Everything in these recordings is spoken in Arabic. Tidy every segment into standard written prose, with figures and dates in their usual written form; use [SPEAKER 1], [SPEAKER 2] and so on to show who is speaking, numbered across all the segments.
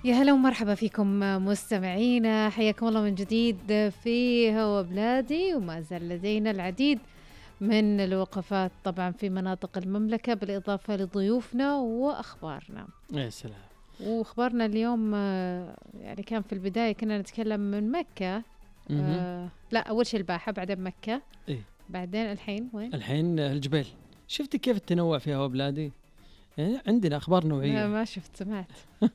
[SPEAKER 1] يا هلا ومرحبا فيكم مستمعينا، حياكم الله من جديد في هوا بلادي. وما زال لدينا العديد من الوقفات طبعا في مناطق المملكة، بالإضافة لضيوفنا وأخبارنا.
[SPEAKER 2] يا سلام.
[SPEAKER 1] وأخبارنا اليوم يعني كان في البداية كنا نتكلم من مكة. لا، أول شيء الباحة، بعدين مكة،
[SPEAKER 2] إيه؟
[SPEAKER 1] بعدين الحين وين؟
[SPEAKER 2] الحين الجبال. شفتي كيف التنوع في هوا بلادي؟ يعني عندنا أخبار نوعية.
[SPEAKER 1] ما شفت، سمعت.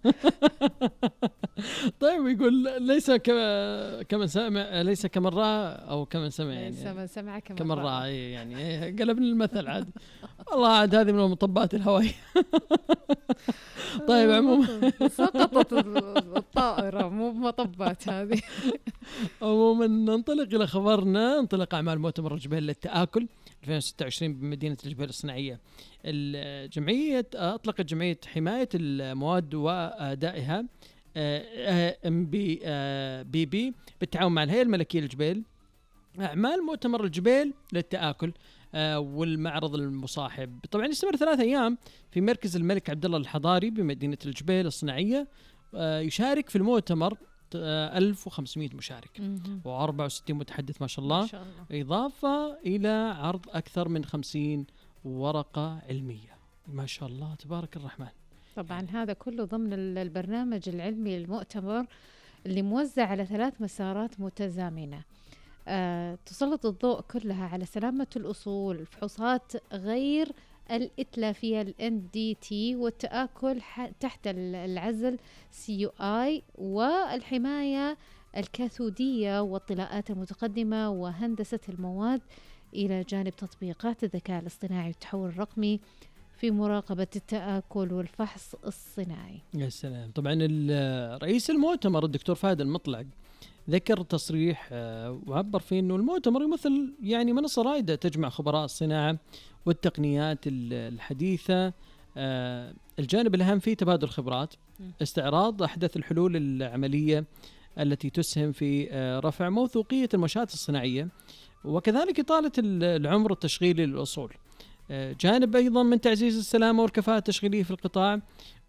[SPEAKER 2] طيب يقول ليس كمن سمع، ليس كمن رأى أو كمن سمع، يعني
[SPEAKER 1] ليس من سمع
[SPEAKER 2] كمن رأى. يعني قلبنا المثل عاد. والله عاد هذه من المطبات الهوائية. طيب عموما
[SPEAKER 1] سقطت الطائرة، مو بمطبات هذه.
[SPEAKER 2] عموما ننطلق إلى خبرنا. انطلق أعمال مؤتمر الجبال للتآكل 2026 بمدينة الجبال الصناعية. أطلقت جمعية حماية المواد وأدائها MBBB بالتعاون مع الهيئة الملكية للجبال أعمال مؤتمر الجبال للتآكل والمعرض المصاحب. طبعا يستمر 3 أيام في مركز الملك عبدالله الحضاري بمدينة الجبال الصناعية. يشارك في المؤتمر 1500 مشارك و64 متحدث ما شاء الله، إضافة إلى عرض أكثر من 50 ورقة علمية. ما شاء الله تبارك الرحمن.
[SPEAKER 1] طبعا هذا كله ضمن البرنامج العلمي للمؤتمر اللي موزع على 3 مسارات متزامنة. تسلط الضوء كلها على سلامة الأصول، الفحوصات غير الإتلافية NDT، والتآكل تحت العزل CUI، والحماية الكاثودية والطلاءات المتقدمة وهندسة المواد، إلى جانب تطبيقات الذكاء الاصطناعي والتحول الرقمي في مراقبة التآكل والفحص الصناعي.
[SPEAKER 2] يا سلام. طبعا رئيس المؤتمر الدكتور فهد المطلق ذكر تصريح وعبر فيه أنه المؤتمر يمثل يعني منصة رائدة تجمع خبراء الصناعة والتقنيات الحديثة. الجانب الأهم فيه تبادل خبرات، استعراض أحدث الحلول العملية التي تسهم في رفع موثوقية المنشآت الصناعية، وكذلك إطالة العمر التشغيلي للأصول. جانب أيضا من تعزيز السلامة والكفاءة التشغيلية في القطاع،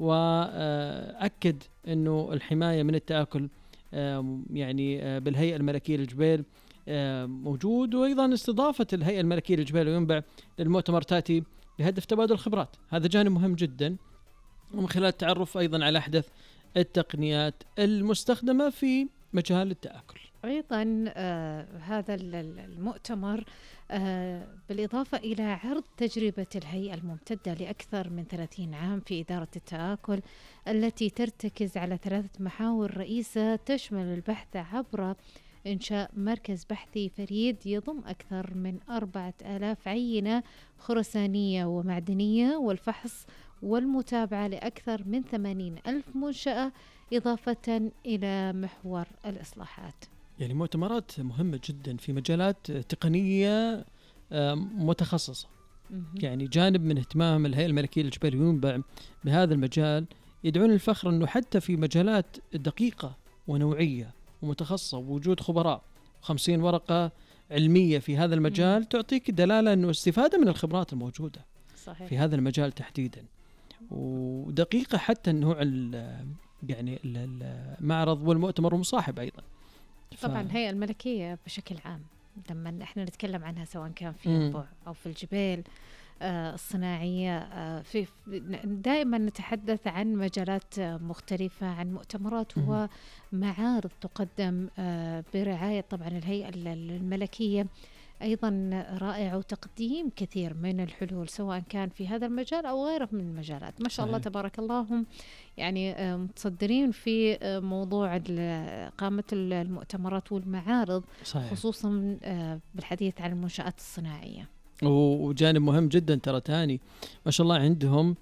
[SPEAKER 2] وأكد أنه الحماية من التآكل يعني بالهيئة الملكية للجبال موجود، وأيضا استضافة الهيئة الملكية للجبال وينبع للمؤتمر تأتي بهدف تبادل الخبرات. هذا جانب مهم جدا، ومن خلال التعرف أيضا على أحدث التقنيات المستخدمة في مجال التآكل.
[SPEAKER 1] أيضا هذا المؤتمر بالإضافة إلى عرض تجربة الهيئة الممتدة لأكثر من 30 عام في إدارة التآكل، التي ترتكز على 3 محاور رئيسة تشمل البحث عبر إنشاء مركز بحثي فريد يضم أكثر من 4000 عينة خرسانية ومعدنية، والفحص والمتابعة لأكثر من 80,000 منشأة، إضافة إلى محور الإصلاحات.
[SPEAKER 2] يعني مؤتمرات مهمة جدا في مجالات تقنية متخصصة. يعني جانب من اهتمام الهيئة الملكية للجبال وينبع بهذا المجال يدعون الفخر أنه حتى في مجالات دقيقة ونوعية ومتخصصة ووجود خبراء 50 ورقة علمية في هذا المجال تعطيك دلالة أنه استفادة من الخبرات الموجودة صحيح في هذا المجال تحديدا، ودقيقة حتى النوع يعني المعرض والمؤتمر المصاحب أيضا.
[SPEAKER 1] طبعا الهيئة الملكية بشكل عام لما احنا نتكلم عنها سواء كان في ينبع أو في الجبال الصناعية، في دائما نتحدث عن مجالات مختلفة، عن مؤتمرات ومعارض تقدم برعاية طبعا الهيئة الملكية أيضا رائع، وتقديم كثير من الحلول سواء كان في هذا المجال أو غيره من المجالات. ما شاء الله تبارك الله، هم يعني متصدرين في موضوع إقامة المؤتمرات والمعارض صحيح. خصوصا بالحديث عن المنشآت الصناعية.
[SPEAKER 2] وجانب مهم جدا ترى تاني، ما شاء الله عندهم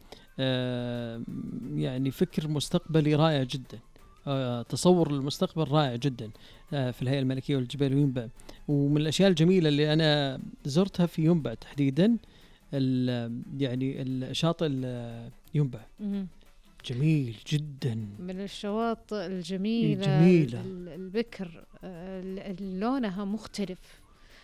[SPEAKER 2] يعني فكر مستقبلي رائع جدا، تصور المستقبل رائع جدا في الهيئة الملكية والجبال وينبع. ومن الأشياء الجميلة اللي أنا زرتها في ينبع تحديدا يعني الشاطئ ينبع جميل جدا،
[SPEAKER 1] من الشواطئ الجميلة البكر، لونها مختلف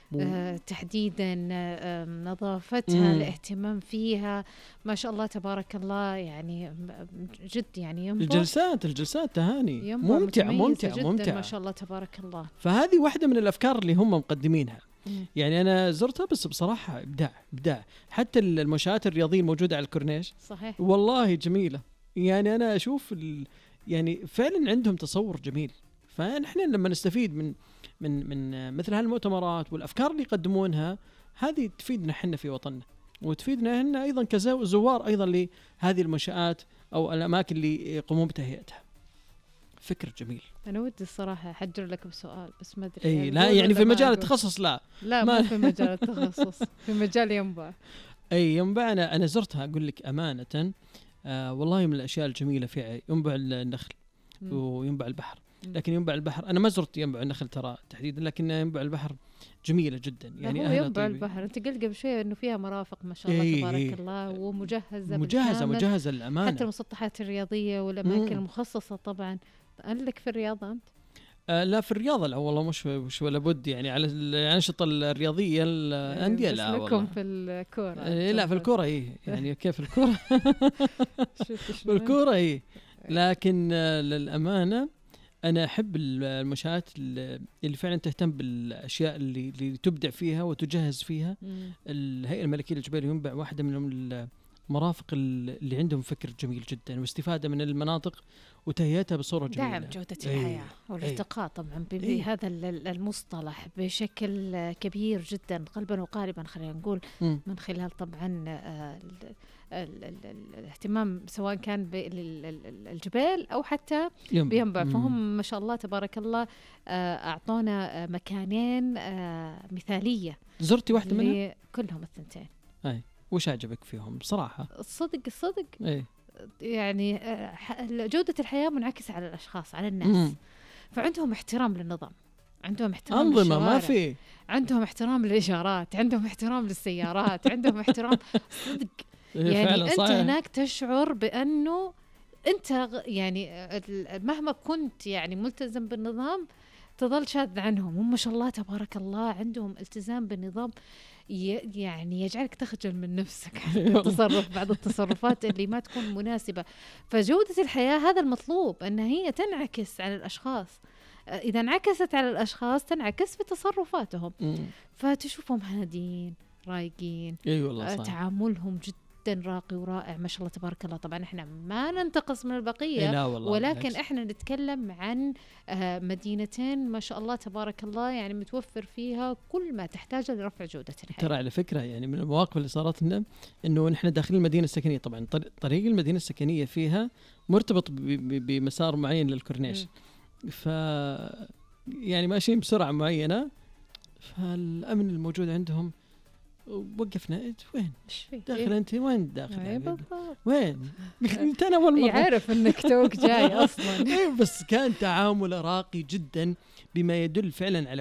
[SPEAKER 1] تحديدا نظافتها، الاهتمام فيها، ما شاء الله تبارك الله، يعني جد يعني ينبع.
[SPEAKER 2] الجلسات تهاني ممتعة
[SPEAKER 1] ما شاء الله تبارك الله.
[SPEAKER 2] فهذه واحدة من الأفكار اللي هم مقدمينها. يعني أنا زرتها بس بصراحة إبداع. حتى المنشآت الرياضية الموجودة على الكورنيش
[SPEAKER 1] صحيح
[SPEAKER 2] والله جميلة. يعني أنا أشوف يعني فعلا عندهم تصور جميل. فنحن لما نستفيد من مثل هالمؤتمرات والأفكار اللي يقدمونها، هذه تفيدنا حنا في وطننا، وتفيدنا هنا أيضا كزوار أيضا لهذه المنشآت أو الأماكن اللي يقومون بتهيئتها. فكر جميل.
[SPEAKER 1] أنا ودي الصراحة أحجر لك بسؤال بس ما أدري.
[SPEAKER 2] أي لا يعني في مجال التخصص لا
[SPEAKER 1] ما في مجال التخصص في مجال ينبع.
[SPEAKER 2] أي ينبع أنا زرتها أقول لك أمانة. والله من الأشياء الجميلة في ينبع النخل وينبع البحر. لكن ينبع البحر أنا ما زرت ينبع النخل ترى تحديدا، لكن ينبع البحر جميلة جدا. يعني
[SPEAKER 1] أهلها ينبع البحر. أنت قلت قبل شوي إنه فيها مرافق ما شاء الله تبارك الله،
[SPEAKER 2] ومجهزة للأمانة،
[SPEAKER 1] حتى المسطحات الرياضية والأماكن المخصصة. طبعا قال لك في الرياضة أنت؟
[SPEAKER 2] لا في الرياضة لا والله مش ولا بد يعني على الأنشطة الرياضية الأندية لا والله.
[SPEAKER 1] لكم في الكورة
[SPEAKER 2] لا في الكورة يعني كيف الكورة في الكورة لكن للأمانة أنا أحب المنشآت اللي فعلا تهتم بالأشياء اللي تبدع فيها وتجهز فيها. الهيئة الملكية للجبال ينبع واحدة من المرافق اللي عندهم فكر جميل جدا، واستفادة من المناطق وتهيئتها بصورة جميلة.
[SPEAKER 1] دعم جودة الحياة والارتقاء طبعا بهذا المصطلح بشكل كبير جدا قلبا وقالبا، خلينا نقول من خلال طبعا الاهتمام سواء كان بالجبال أو حتى بينبع. فهم ما شاء الله تبارك الله أعطونا مكانين مثالية.
[SPEAKER 2] زرتي واحدة منهم؟
[SPEAKER 1] كلهم الثنتين.
[SPEAKER 2] وش عجبك فيهم بصراحة؟
[SPEAKER 1] الصدق يعني جودة الحياة منعكسة على الأشخاص، على الناس. فعندهم احترام للنظام، عندهم احترام
[SPEAKER 2] أنظمة ما في،
[SPEAKER 1] عندهم احترام للإشارات، عندهم احترام للسيارات، عندهم احترام صدق. يعني أنت صحيح. هناك تشعر بأنه أنت يعني مهما كنت يعني ملتزم بالنظام تظل شاذ عنهم. هم ما شاء الله تبارك الله عندهم التزام بالنظام يعني يجعلك تخجل من نفسك التصرف بعض التصرفات اللي ما تكون مناسبة. فجودة الحياة هذا المطلوب، أن هي تنعكس على الأشخاص. إذا انعكست على الأشخاص تنعكس في تصرفاتهم. فتشوفهم هادين رايقين.
[SPEAKER 2] والله
[SPEAKER 1] تعاملهم جدا راقي ورائع ما شاء الله تبارك الله. طبعا احنا ما ننتقص من البقية، ولكن احنا نتكلم عن مدينتين ما شاء الله تبارك الله يعني متوفر فيها كل ما تحتاجه لرفع جودة الحياة.
[SPEAKER 2] ترى على فكرة يعني من المواقف اللي صارت لنا انه نحن داخل المدينة السكنية، طبعا طريق المدينة السكنية فيها مرتبط بمسار معين للكورنيش، ف يعني ماشيين بسرعة معينة، فالأمن الموجود عندهم وقفنا. وين داخل انت؟ وين داخل؟ وين انت؟ انا اول مره
[SPEAKER 1] يعرف انك توك جاي اصلا.
[SPEAKER 2] بس كان تعامل راقي جدا بما يدل فعلا على